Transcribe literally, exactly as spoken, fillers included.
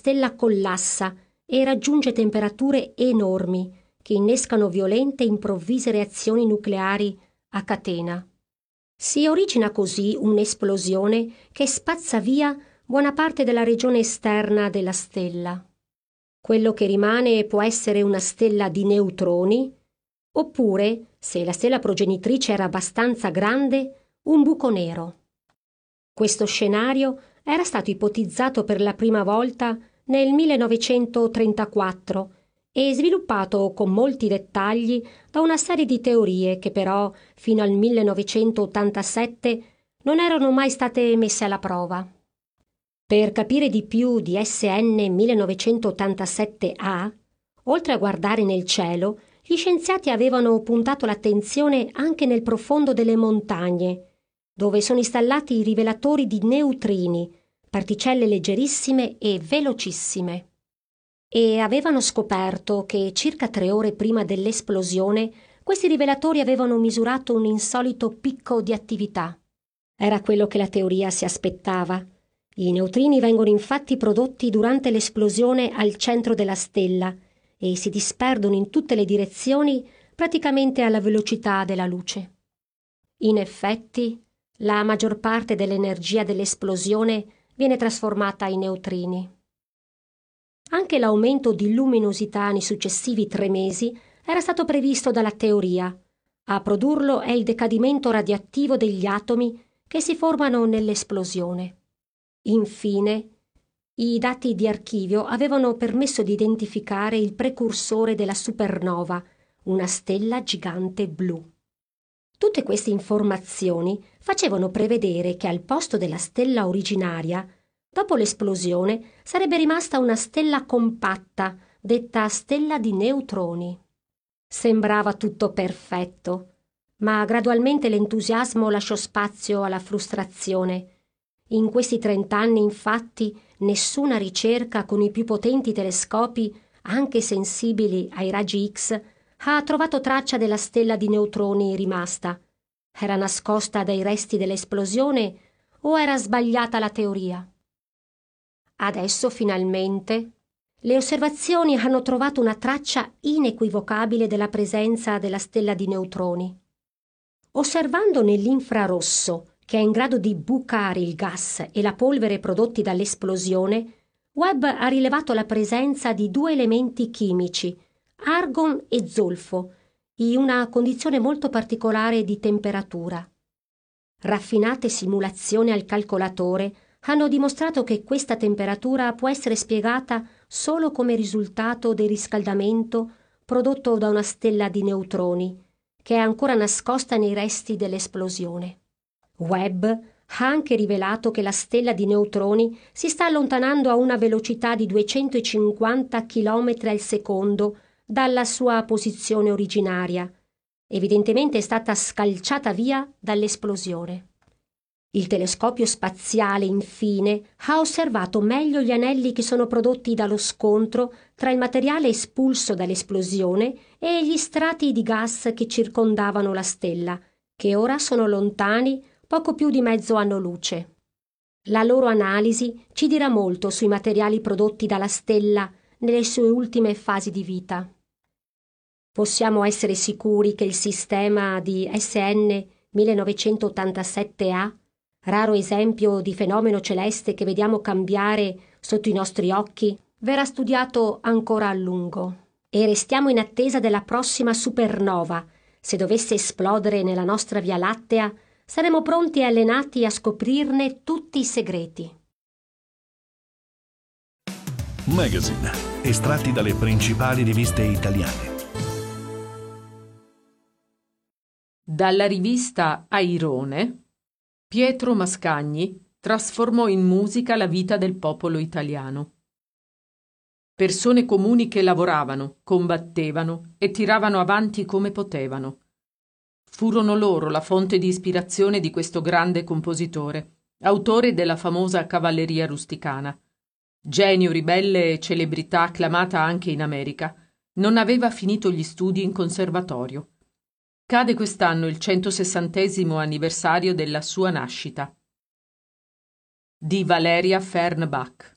stella collassa e raggiunge temperature enormi che innescano violente e improvvise reazioni nucleari a catena. Si origina così un'esplosione che spazza via buona parte della regione esterna della stella. Quello che rimane può essere una stella di neutroni, oppure, se la stella progenitrice era abbastanza grande, un buco nero. Questo scenario era stato ipotizzato per la prima volta nel millenovecentotrentaquattro e sviluppato con molti dettagli da una serie di teorie che però fino al millenovecentottantasette non erano mai state messe alla prova. Per capire di più di S N millenovecentottantasette A, oltre a guardare nel cielo, gli scienziati avevano puntato l'attenzione anche nel profondo delle montagne, dove sono installati i rivelatori di neutrini, particelle leggerissime e velocissime. E avevano scoperto che circa tre ore prima dell'esplosione questi rivelatori avevano misurato un insolito picco di attività. Era quello che la teoria si aspettava. I neutrini vengono infatti prodotti durante l'esplosione al centro della stella e si disperdono in tutte le direzioni praticamente alla velocità della luce. In effetti, la maggior parte dell'energia dell'esplosione viene trasformata in neutrini. Anche l'aumento di luminosità nei successivi tre mesi era stato previsto dalla teoria. A produrlo è il decadimento radioattivo degli atomi che si formano nell'esplosione. Infine, i dati di archivio avevano permesso di identificare il precursore della supernova, una stella gigante blu. Tutte queste informazioni facevano prevedere che al posto della stella originaria, dopo l'esplosione, sarebbe rimasta una stella compatta, detta stella di neutroni. Sembrava tutto perfetto, ma gradualmente l'entusiasmo lasciò spazio alla frustrazione. In questi trent'anni, infatti, nessuna ricerca con i più potenti telescopi, anche sensibili ai raggi X, ha trovato traccia della stella di neutroni rimasta. Era nascosta dai resti dell'esplosione o era sbagliata la teoria? Adesso, finalmente, le osservazioni hanno trovato una traccia inequivocabile della presenza della stella di neutroni. Osservando nell'infrarosso, che è in grado di bucare il gas e la polvere prodotti dall'esplosione, Webb ha rilevato la presenza di due elementi chimici, argon e zolfo, in una condizione molto particolare di temperatura. Raffinate simulazioni al calcolatore hanno dimostrato che questa temperatura può essere spiegata solo come risultato del riscaldamento prodotto da una stella di neutroni, che è ancora nascosta nei resti dell'esplosione. Webb ha anche rivelato che la stella di neutroni si sta allontanando a una velocità di duecentocinquanta chilometri al secondo dalla sua posizione originaria. Evidentemente è stata scalciata via dall'esplosione. Il telescopio spaziale, infine, ha osservato meglio gli anelli che sono prodotti dallo scontro tra il materiale espulso dall'esplosione e gli strati di gas che circondavano la stella, che ora sono lontani poco più di mezzo anno luce. La loro analisi ci dirà molto sui materiali prodotti dalla stella nelle sue ultime fasi di vita. Possiamo essere sicuri che il sistema di S N millenovecentottantasette A, raro esempio di fenomeno celeste che vediamo cambiare sotto i nostri occhi, verrà studiato ancora a lungo. E restiamo in attesa della prossima supernova. Se dovesse esplodere nella nostra Via Lattea, saremo pronti e allenati a scoprirne tutti i segreti. Magazine, estratti dalle principali riviste italiane. Dalla rivista Airone, Pietro Mascagni trasformò in musica la vita del popolo italiano. Persone comuni che lavoravano, combattevano e tiravano avanti come potevano. Furono loro la fonte di ispirazione di questo grande compositore, autore della famosa Cavalleria rusticana. Genio ribelle e celebrità acclamata anche in America, non aveva finito gli studi in conservatorio. Cade quest'anno il centosessantesimo anniversario della sua nascita. Di Valeria Fernbach.